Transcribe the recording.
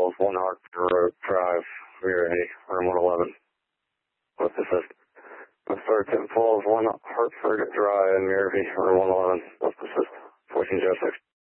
Falls, 1 Hartford Road Drive, rear A, room 111. What's assist? West Hartford Falls, 1 Hartford Drive, rear A, room 111. What's assist? 1406.